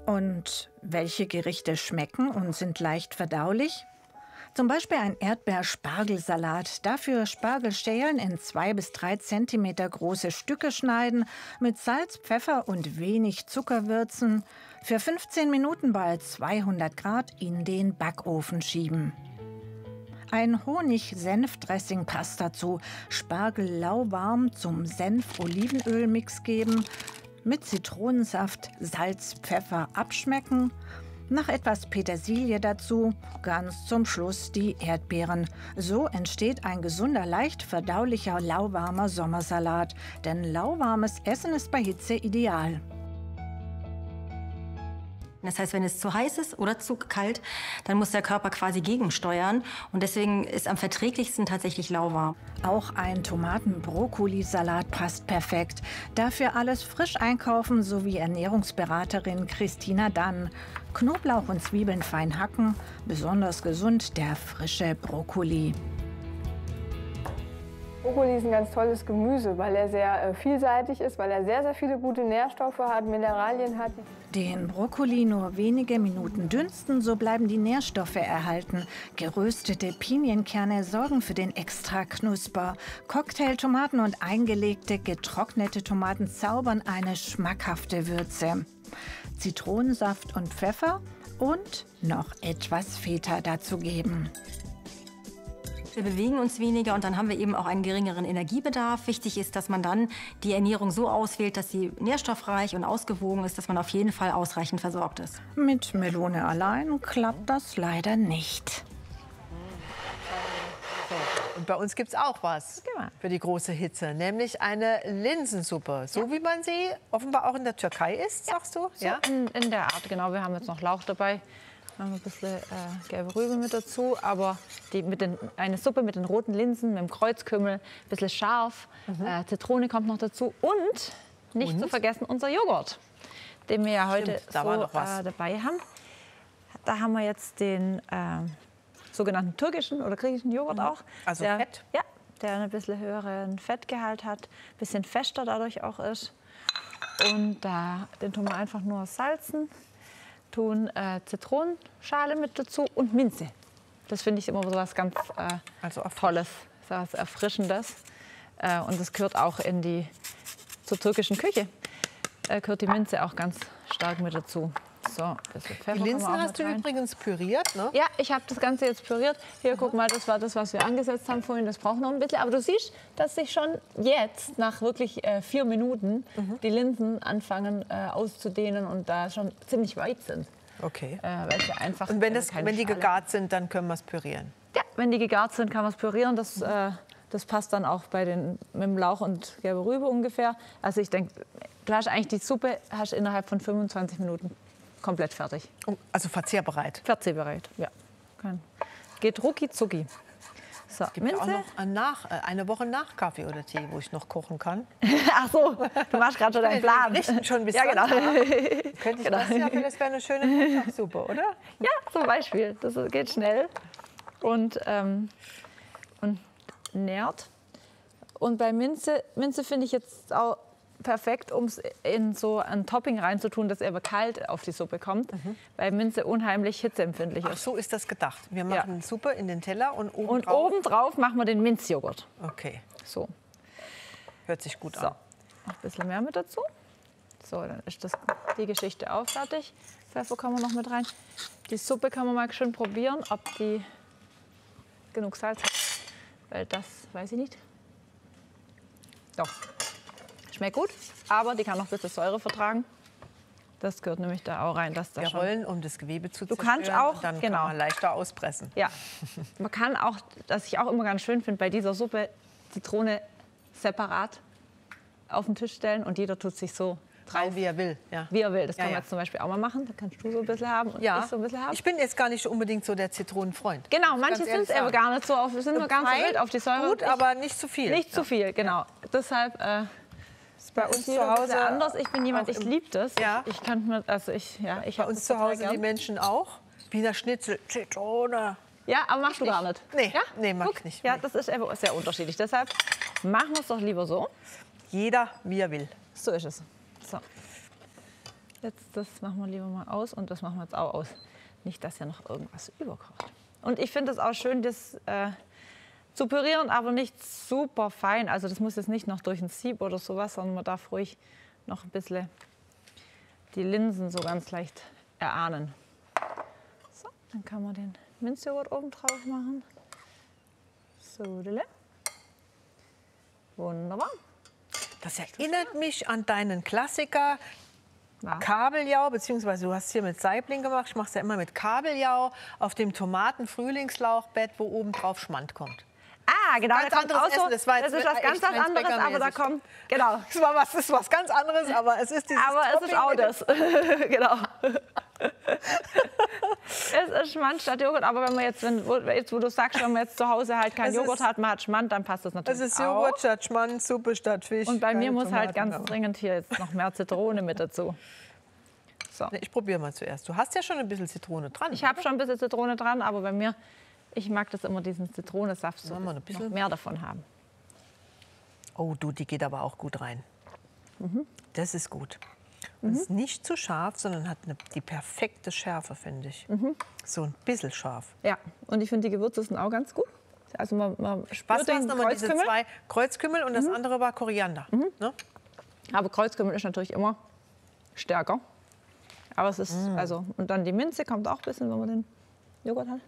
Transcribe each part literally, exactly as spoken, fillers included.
Und welche Gerichte schmecken und sind leicht verdaulich? Zum Beispiel ein Erdbeer-Spargelsalat. Dafür Spargelschälen in zwei bis drei Zentimeter große Stücke schneiden, mit Salz, Pfeffer und wenig Zucker würzen, für fünfzehn Minuten bei zweihundert Grad in den Backofen schieben. Ein Honig-Senf-Dressing passt dazu. Spargel lauwarm zum Senf-Olivenöl-Mix geben, mit Zitronensaft, Salz, Pfeffer abschmecken. Nach etwas Petersilie dazu, ganz zum Schluss die Erdbeeren. So entsteht ein gesunder, leicht verdaulicher, lauwarmer Sommersalat. Denn lauwarmes Essen ist bei Hitze ideal. Das heißt, wenn es zu heiß ist oder zu kalt, dann muss der Körper quasi gegensteuern. Und deswegen ist am verträglichsten tatsächlich lauwarm. Auch ein Tomaten-Brokkoli-Salat passt perfekt. Dafür alles frisch einkaufen, so wie Ernährungsberaterin Christina Dann. Knoblauch und Zwiebeln fein hacken. Besonders gesund der frische Brokkoli. Brokkoli ist ein ganz tolles Gemüse, weil er sehr äh, vielseitig ist, weil er sehr, sehr viele gute Nährstoffe hat, Mineralien hat. Den Brokkoli nur wenige Minuten dünsten, so bleiben die Nährstoffe erhalten. Geröstete Pinienkerne sorgen für den extra Knusper. Cocktailtomaten und eingelegte, getrocknete Tomaten zaubern eine schmackhafte Würze. Zitronensaft und Pfeffer und noch etwas Feta dazugeben. Wir bewegen uns weniger und dann haben wir eben auch einen geringeren Energiebedarf. Wichtig ist, dass man dann die Ernährung so auswählt, dass sie nährstoffreich und ausgewogen ist, dass man auf jeden Fall ausreichend versorgt ist. Mit Melone allein klappt das leider nicht. Und bei uns gibt es auch was für die große Hitze, nämlich eine Linsensuppe. So ja. wie man sie offenbar auch in der Türkei isst, sagst du? So ja, in, in der Art, genau. Wir haben jetzt noch Lauch dabei. Wir haben ein bisschen äh, gelbe Rübe mit dazu, aber die mit den, eine Suppe mit den roten Linsen, mit dem Kreuzkümmel, ein bisschen scharf, mhm. äh, Zitrone kommt noch dazu und nicht und? zu vergessen unser Joghurt, den wir ja heute Stimmt, da so war noch was. Äh, dabei haben. Da haben wir jetzt den äh, sogenannten türkischen oder griechischen Joghurt mhm. auch. Also der, Fett? Ja, der ein bisschen höheren Fettgehalt hat, ein bisschen fester dadurch auch ist. Und da, den tun wir einfach nur salzen. Tun äh, Zitronenschale mit dazu und Minze. Das finde ich immer so was ganz äh, also Tolles, so was Erfrischendes. Äh, und das gehört auch in die, zur türkischen Küche. Äh, gehört die Minze auch ganz stark mit dazu. So, die Linsen hast du übrigens püriert, ne? Ja, ich habe das Ganze jetzt püriert. Hier, guck mal, das war das, was wir angesetzt haben vorhin. Das braucht noch ein bisschen. Aber du siehst, dass sich schon jetzt, nach wirklich äh, vier Minuten, mhm. die Linsen anfangen äh, auszudehnen und da schon ziemlich weit sind. Okay. Äh, weil sie einfach, und wenn, das, äh, wenn die gegart sind, dann können wir es pürieren? Ja, wenn die gegart sind, kann man es pürieren. Das, mhm. äh, das passt dann auch bei den, mit dem Lauch und gelbe Rübe ungefähr. Also ich denke, du hast eigentlich die Suppe hast innerhalb von fünfundzwanzig Minuten komplett fertig. Also verzehrbereit? Verzehrbereit, ja. Geht rucki zucki. So, es gibt ja auch noch nach, eine Woche nach Kaffee oder Tee, wo ich noch kochen kann. Ach so, du machst gerade schon deinen Plan. Richten schon bis ja, genau. Könnte ich genau. das ja, das wäre eine schöne Montagssuppe, oder? Ja, zum Beispiel. Das geht schnell und, ähm, und nährt. Und bei Minze, Minze finde ich jetzt auch perfekt, um es in so ein Topping reinzutun, dass er aber kalt auf die Suppe kommt, mhm. weil Minze unheimlich hitzeempfindlich ist. Ach, so ist das gedacht. Wir machen ja. Suppe in den Teller und oben Und drauf obendrauf machen wir den Minzjoghurt. Okay. So. Hört sich gut so. an. Noch ein bisschen mehr mit dazu. So, dann ist das, die Geschichte auch fertig. Pfeffer kann man noch mit rein. Die Suppe kann man mal schön probieren, ob die genug Salz hat. Weil das weiß ich nicht. Doch. Schmeckt gut, aber die kann noch ein bisschen Säure vertragen. Das gehört nämlich da auch rein. Dass da Wir schon rollen, um das Gewebe zu Du zerstören, kannst auch, und dann genau. kann man leichter auspressen. Ja, man kann auch, was ich auch immer ganz schön finde, bei dieser Suppe Zitrone separat auf den Tisch stellen und jeder tut sich so drauf. Rein, wie er will. Ja. Wie er will. Das ja, kann man ja. jetzt zum Beispiel auch mal machen. Da kannst du so ein bisschen haben und ja. ich so ein bisschen haben. Ich bin jetzt gar nicht unbedingt so der Zitronenfreund. Genau, manche sind es aber gar nicht so, auf, sind nur ganz so wild auf die Säure. Gut, aber nicht zu viel. Nicht ja. zu viel, genau. Deshalb äh, ist bei uns zu Hause anders. Ich bin jemand, ich liebe das. Ja. Ich kann mir, also ich, ja, ich bei uns zu Hause gern. Die Menschen auch. Wiener Schnitzel, Zitrone. Ja, aber machst du gar nicht. Nee, ja? nee mach Guck, ich nicht. Ja, das ist eben sehr unterschiedlich. Deshalb machen wir es doch lieber so. Jeder, wie er will. So ist es. So. Jetzt das machen wir lieber mal aus und das machen wir jetzt auch aus. Nicht, dass hier noch irgendwas überkocht. Und ich finde es auch schön, das äh, zu pürieren, aber nicht super fein. Also das muss jetzt nicht noch durch ein Sieb oder sowas, sondern man darf ruhig noch ein bisschen die Linsen so ganz leicht erahnen. So, dann kann man den Minzjoghurt oben drauf machen. So, wunderbar. Das erinnert mich an deinen Klassiker Ja. Kabeljau, beziehungsweise du hast es hier mit Saibling gemacht. Ich mache es ja immer mit Kabeljau auf dem Tomaten-Frühlingslauchbett, wo oben drauf Schmand kommt. Ah, genau. Ganz da kommt anderes auch so, Essen. Das war jetzt das ist was echt ganz, ganz Heinz anderes, aber da Becker-mäßig. kommt, genau. Das war was, das ist was ganz anderes, aber es ist dieses Aber es ist auch Topping das. Genau. Es ist Schmand statt Joghurt, aber wenn man jetzt, wenn, wo, jetzt, wo du sagst, wenn man jetzt zu Hause halt keinen Es Joghurt ist- hat, man hat Schmand, dann passt das mit. natürlich Es ist auch. Joghurt statt Schmand, Suppe statt Fisch. Und bei mir keine muss halt Tomaten, ganz aber- dringend hier jetzt noch mehr Zitrone mit dazu. So. Nee, ich probiere mal zuerst. Du hast ja schon ein bisschen Zitrone dran. Ich habe schon ein bisschen Zitrone dran, aber bei mir, ich mag das immer, diesen Zitronensaft, so Machen wir ein noch bisschen? mehr davon haben. Oh, du, die geht aber auch gut rein. Mhm. Das ist gut. Und ist nicht zu scharf, sondern hat eine, die perfekte Schärfe, finde ich. Mhm. So ein bisschen scharf. Ja, und ich finde, die Gewürze sind auch ganz gut. Also man, man spürt Was war es den nochmal, diese Kreuzkümmel. zwei? Kreuzkümmel und das andere war Koriander. Ne? Aber Kreuzkümmel ist natürlich immer stärker. Aber es ist, Mm. also, und dann die Minze kommt auch ein bisschen, wenn man den Joghurt hat.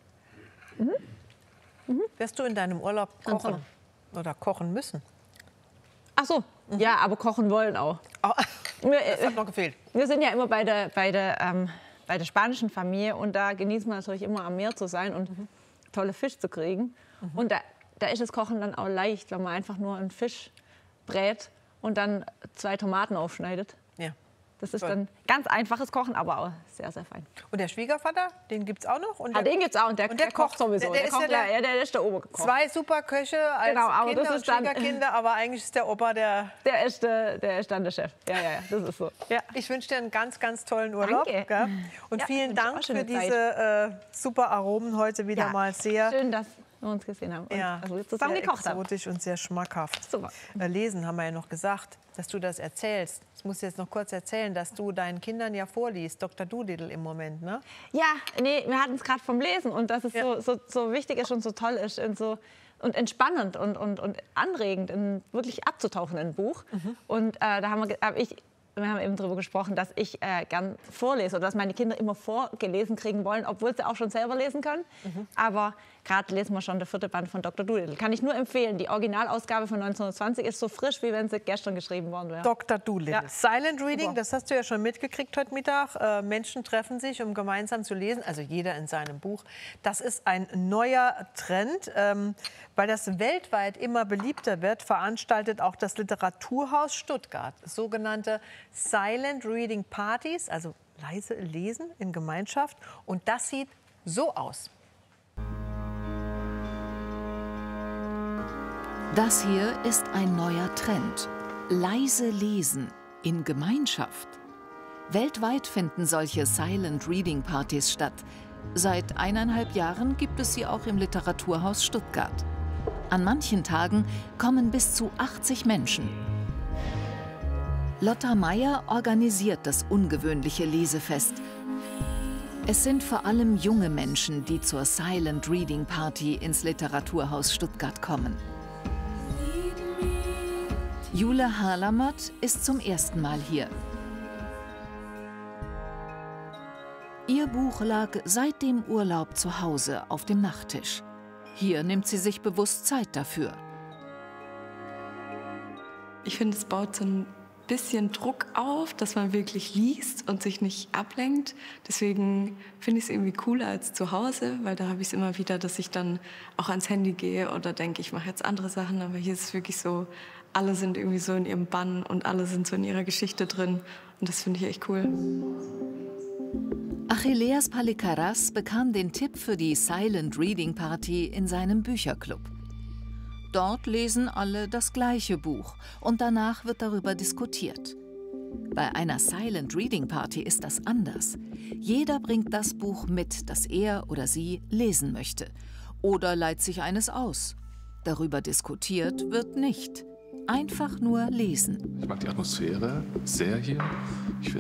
Wirst du in deinem Urlaub Ganz kochen? Oder kochen müssen? Ach so, ja, aber kochen wollen auch. Oh, Wir, das äh, hat noch gefehlt. wir sind ja immer bei der, bei, der, ähm, bei der spanischen Familie und da genießt man natürlich immer am Meer zu sein und tolle Fisch zu kriegen. Und da, da ist das Kochen dann auch leicht, wenn man einfach nur einen Fisch brät und dann zwei Tomaten aufschneidet. Ja. Das ist Toll. dann ganz einfaches Kochen, aber auch sehr, sehr fein. Und der Schwiegervater, den gibt es auch noch? Und Ah, der, den gibt's auch und der, und der der kocht kocht. sowieso. Der- der Der, ist kocht, ja der- ja, der ist der Oberkoch. zwei Superköche als Genau, aber Kinder das und ist dann- Schwiegerkinder, aber eigentlich ist der Opa der... Der ist, der, der ist dann der Chef. Ja, ja, ja, das ist so. Ja. Ich wünsche dir einen ganz, ganz tollen Urlaub. Danke. Gell? Und Ja, vielen wünsche ich auch Dank schöne für diese äh, super Aromen heute wieder Ja, mal sehr... Schön, dass wir uns gesehen haben und Ja, also wir zusammen sehr gekocht haben. exotisch und sehr schmackhaft. Super. Äh, Lesen haben wir ja noch gesagt, dass du das erzählst. Ich muss jetzt noch kurz erzählen, dass du deinen Kindern ja vorliest, Doktor Doolittle im Moment, ne? Ja, nee, wir hatten es gerade vom Lesen und dass es Ja. so, so, so wichtig ist und so toll ist und so und entspannend und, und, und anregend, in wirklich abzutauchen in ein Buch. Mhm. Und äh, da haben wir, ge- hab ich, wir haben eben darüber gesprochen, dass ich äh, gern vorlese oder dass meine Kinder immer vorgelesen kriegen wollen, obwohl sie auch schon selber lesen können. Mhm. Aber gerade lesen wir schon der vierte Band von Doktor Doolittle. Kann ich nur empfehlen. Die Originalausgabe von neunzehnhundertzwanzig ist so frisch, wie wenn sie gestern geschrieben worden wäre. Doktor Doolittle. Ja. Silent Reading, Super. das hast du ja schon mitgekriegt heute Mittag. Äh, Menschen treffen sich, um gemeinsam zu lesen, also jeder in seinem Buch. Das ist ein neuer Trend. Ähm, weil das weltweit immer beliebter wird, veranstaltet auch das Literaturhaus Stuttgart sogenannte Silent Reading Partys, also leise Lesen in Gemeinschaft. Und das sieht so aus. Das hier ist ein neuer Trend. Leise lesen in Gemeinschaft. Weltweit finden solche Silent Reading Partys statt. Seit eineinhalb Jahren gibt es sie auch im Literaturhaus Stuttgart. An manchen Tagen kommen bis zu achtzig Menschen. Lotta Meyer organisiert das ungewöhnliche Lesefest. Es sind vor allem junge Menschen, die zur Silent Reading Party ins Literaturhaus Stuttgart kommen. Jule Harlammert ist zum ersten Mal hier. Ihr Buch lag seit dem Urlaub zu Hause auf dem Nachttisch. Hier nimmt sie sich bewusst Zeit dafür. Ich finde, es baut so ein bisschen Druck auf, dass man wirklich liest und sich nicht ablenkt. Deswegen finde ich es irgendwie cooler als zu Hause, weil da habe ich es immer wieder, dass ich dann auch ans Handy gehe oder denke, ich mache jetzt andere Sachen. Aber hier ist es wirklich so, alle sind irgendwie so in ihrem Bann und alle sind so in ihrer Geschichte drin. Und das finde ich echt cool. Achilleas Palikaras bekam den Tipp für die Silent Reading Party in seinem Bücherclub. Dort lesen alle das gleiche Buch und danach wird darüber diskutiert. Bei einer Silent Reading Party ist das anders. Jeder bringt das Buch mit, das er oder sie lesen möchte. Oder leiht sich eines aus. Darüber diskutiert wird nicht. Einfach nur lesen. Ich mag die Atmosphäre sehr hier. Ich finde